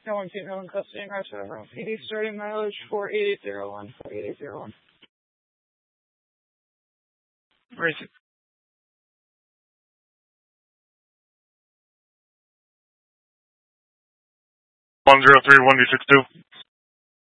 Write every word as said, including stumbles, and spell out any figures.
No one female in custody and car to Around P D starting mileage four eight eight zero one, four eight eight zero one. Where is it? one zero three one D six two.